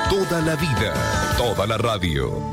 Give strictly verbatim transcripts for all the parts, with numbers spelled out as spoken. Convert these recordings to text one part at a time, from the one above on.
Toda la vida, toda la radio.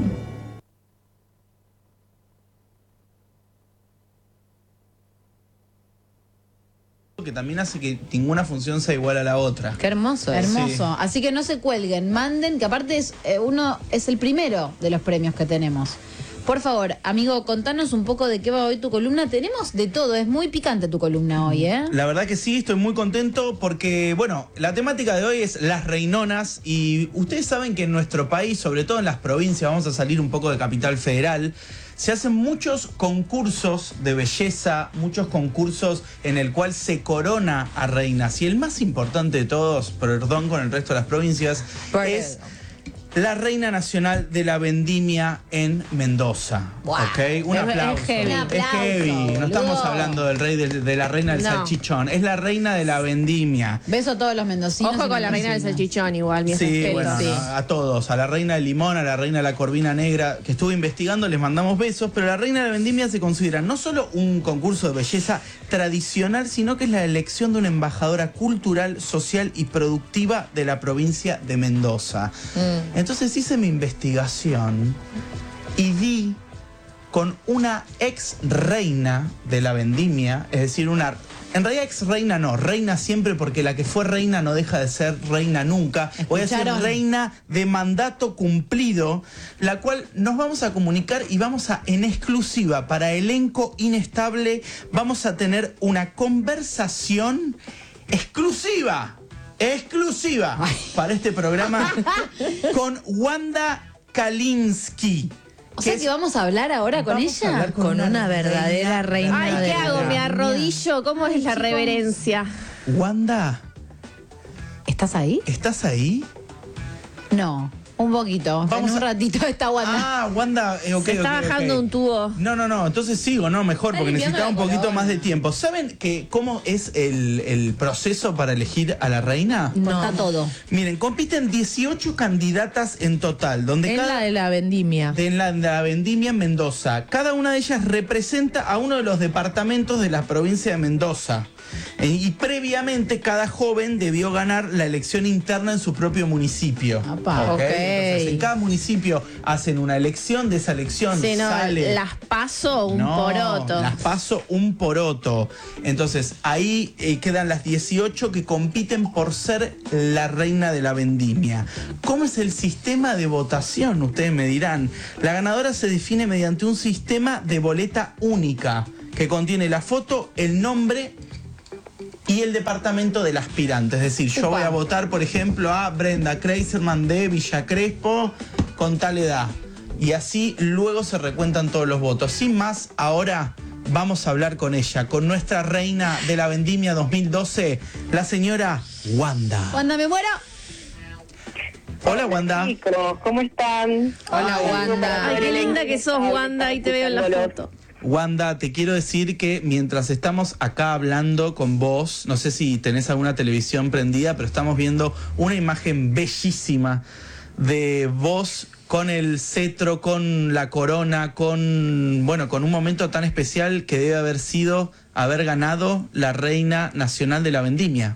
Que también hace que ninguna función sea igual a la otra. Qué hermoso. Hermoso. Sí. Así que no se cuelguen, manden, que aparte es eh, uno es el primero de los premios que tenemos. Por favor, amigo, contanos un poco de qué va hoy tu columna. Tenemos de todo, es muy picante tu columna hoy, ¿eh? La verdad que sí, estoy muy contento porque, bueno, la temática de hoy es las reinonas y ustedes saben que en nuestro país, sobre todo en las provincias, vamos a salir un poco de Capital Federal, se hacen muchos concursos de belleza, muchos concursos en el cual se corona a reinas. Y el más importante de todos, perdón con el resto de las provincias, Por es eso. la Reina Nacional de la Vendimia en Mendoza. Buah. ¿Ok? Un Es- es aplauso. heavy. Un aplauso, Es heavy. No boludo. estamos hablando del rey de, de la reina del No. salchichón. Es la reina de la vendimia. Beso a todos los mendocinos. Ojo y con la reina del mendocinas. salchichón igual, mi Sí, respeto. bueno, Sí. no, a todos, a la reina del limón, a la reina de la corvina negra, que estuve investigando, les mandamos besos, pero la reina de la vendimia se considera no solo un concurso de belleza tradicional, sino que es la elección de una embajadora cultural, social y productiva de la provincia de Mendoza. Mm. Entonces hice mi investigación y di con una ex reina de la vendimia, es decir, una... En realidad ex reina no, reina siempre porque la que fue reina no deja de ser reina nunca. Voy a decir ¿Escucharon? reina de mandato cumplido, la cual nos vamos a comunicar y vamos a, en exclusiva, para elenco inestable, vamos a tener una conversación exclusiva, exclusiva Ay. para este programa con Wanda Kalinsky. O sea que que es- vamos a hablar ahora con Vamos a ella. hablar Con una verdadera reina. reina Ay, ¿qué de hago? la ¿Me vendimia. arrodillo? ¿Cómo es la reverencia? Wanda, ¿Estás ahí? ¿estás ahí? No, un poquito. Vamos en un a- ratito está Wanda. Ah, Wanda, eh, ok, Se está ok, ok. bajando un tubo. No, no, no, entonces sigo, no, mejor, Está porque limpiando necesitaba un la poquito corona. más de tiempo. ¿Saben que cómo es el, el proceso para elegir a la reina? No. Contá todo. Miren, compiten dieciocho candidatas en total, donde Es cada... la de la vendimia. de la, de la vendimia en Mendoza. Cada una de ellas representa a uno de los departamentos de la provincia de Mendoza. Eh, Y previamente cada joven debió ganar la elección interna en su propio municipio. Apa. Ok. Entonces, en cada municipio hacen una elección, de esa elección Sí, no, sale... las paso un No, poroto. Las paso un poroto. Entonces, ahí eh, quedan las dieciocho que compiten por ser la reina de la vendimia. ¿Cómo es el sistema de votación? Ustedes me dirán. La ganadora se define mediante un sistema de boleta única que contiene la foto, el nombre y el departamento del aspirante. Es decir, yo Upa. voy a votar, por ejemplo, a Brenda Kreiserman de Villa Crespo con tal edad. Y así luego se recuentan todos los votos. Sin más, ahora vamos a hablar con ella, con nuestra reina de la vendimia dos mil doce, la señora Wanda. Wanda, me muero. Hola, Wanda. Chicos, ¿cómo están? Hola, Ay, Wanda. Ay, qué linda que sos, Wanda. Ahí te veo en la foto. Wanda, te quiero decir que mientras estamos acá hablando con vos, no sé si tenés alguna televisión prendida, pero estamos viendo una imagen bellísima de vos con el cetro, con la corona, con, bueno, con un momento tan especial que debe haber sido haber ganado la Reina Nacional de la Vendimia.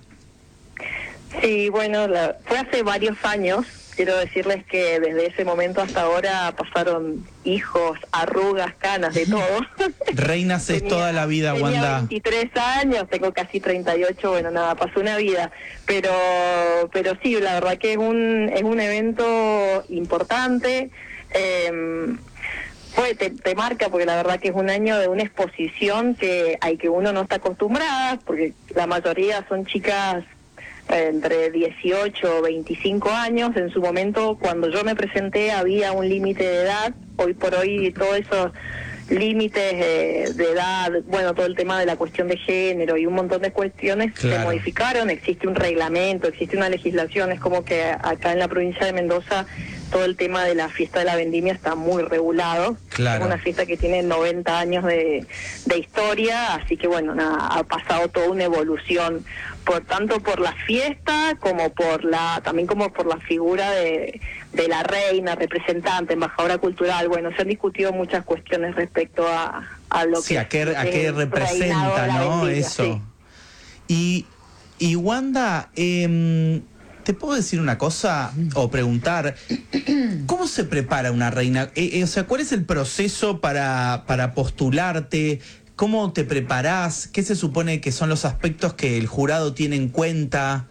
Sí, bueno, la- fue hace varios años. Quiero decirles que desde ese momento hasta ahora pasaron hijos, arrugas, canas, de todo. Reinas es Tenía- toda la vida, tenía Wanda. veintitrés años, tengo casi treinta y ocho, bueno, nada, pasó una vida. Pero pero sí, la verdad que es un es un evento importante. Eh, fue te, te marca porque la verdad que es un año de una exposición que hay que uno no está acostumbrada, porque la mayoría son chicas eh, entre dieciocho o veinticinco años. En su momento, cuando yo me presenté, había un límite de edad. Hoy por hoy todos esos límites eh, de edad, bueno, todo el tema de la cuestión de género y un montón de cuestiones Claro. se modificaron. Existe un reglamento, existe una legislación. Es como que acá en la provincia de Mendoza todo el tema de la fiesta de la vendimia está muy regulado. Claro. Es una fiesta que tiene noventa años de, de historia, así que bueno, nada, ha pasado toda una evolución, por tanto por la fiesta como por la, también como por la figura de, de la reina, representante, embajadora cultural. Bueno, se han discutido muchas cuestiones respecto a, a lo Sí, que a qué, es a qué el reinado representa, de la ¿no? vendimia, Eso. sí. Y, y Wanda, eh, ¿Te puedo decir una cosa o preguntar? ¿Cómo se prepara una reina? Eh, eh, o sea, ¿cuál es el proceso para, para postularte? ¿Cómo te preparás? ¿Qué se supone que son los aspectos que el jurado tiene en cuenta?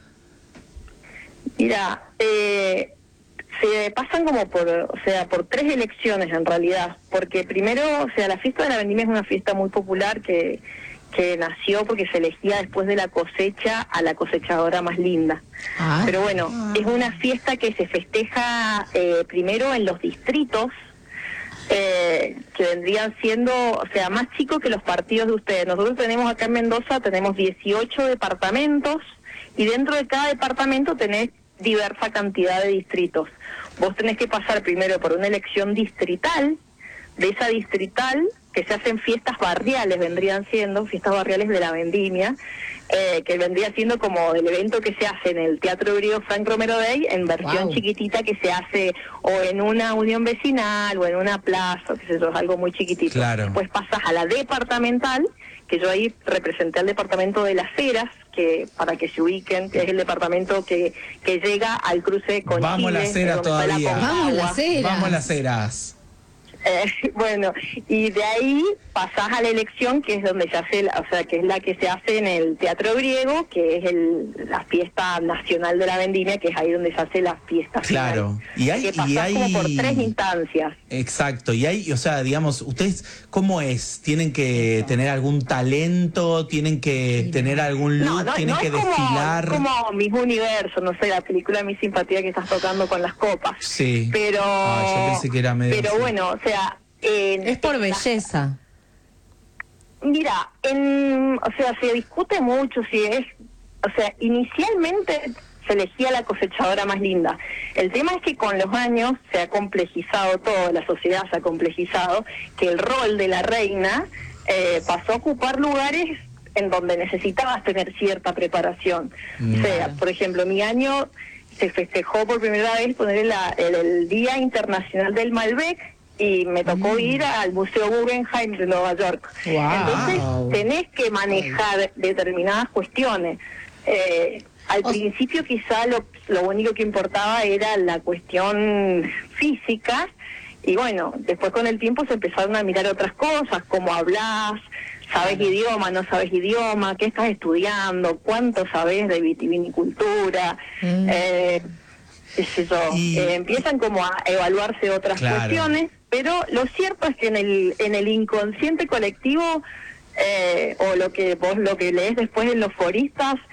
Mira, eh, se pasan como por, o sea, por tres elecciones en realidad, porque primero, o sea, la fiesta de la vendimia es una fiesta muy popular que, que nació porque se elegía después de la cosecha a la cosechadora más linda. Ah. Pero bueno, es una fiesta que se festeja eh, primero en los distritos, eh, que vendrían siendo, o sea, más chicos que los partidos de ustedes. Nosotros tenemos acá en Mendoza, tenemos dieciocho departamentos, y dentro de cada departamento tenés diversa cantidad de distritos. Vos tenés que pasar primero por una elección distrital, de esa distrital que se hacen fiestas barriales, vendrían siendo fiestas barriales de la vendimia, eh, que vendría siendo como el evento que se hace en el Teatro Griego Frank Romero Day, en versión Wow. chiquitita, que se hace o en una unión vecinal o en una plaza, que eso es algo muy chiquitito. Claro. Después pasas a la departamental, que yo ahí representé al departamento de Las Heras, que para que se ubiquen, que es el departamento que, que llega al cruce con Vamos Chile, Las Heras donde está la todavía. Concagua. Vamos, Las Heras. Vamos Las Heras. Eh, bueno, y de ahí pasás a la elección, que es donde se hace, la- o sea, que es la que se hace en el Teatro Griego, que es el, la fiesta nacional de la vendimia, que es ahí donde se hace la fiesta final. Claro. Y hay- que pasás y hay- como por tres instancias. Exacto, y hay, o sea, digamos, ¿ustedes cómo es? ¿Tienen que tener algún talento? ¿Tienen que tener algún look? No, no, ¿Tienen no que es como, desfilar? como Miss Universo, no sé, la película Mi Simpatía que estás tocando con las copas. Sí. Pero, Ah, yo pensé que era medio pero así. bueno, o sea... en- Es por belleza. Mira, en, o sea, se discute mucho si es, o sea, inicialmente se elegía la cosechadora más linda. El tema es que con los años se ha complejizado todo, la sociedad se ha complejizado, que el rol de la reina eh, pasó a ocupar lugares en donde necesitabas tener cierta preparación. Mm. O sea, por ejemplo, mi año se festejó por primera vez poner la- el, el Día Internacional del Malbec, y me tocó ir al Museo Guggenheim de Nueva York. Wow. Entonces tenés que manejar determinadas cuestiones. Eh, al O- principio quizá lo, lo único que importaba era la cuestión física, y bueno, después con el tiempo se empezaron a mirar otras cosas, cómo hablas, sabes idioma, no sabes idioma, qué estás estudiando, cuánto sabes de vitivinicultura, Mm. eh, qué sé yo, Y- eh, empiezan como a evaluarse otras Claro. cuestiones, pero lo cierto es que en el en el inconsciente colectivo, eh, o lo que vos lo que lees después en los foristas,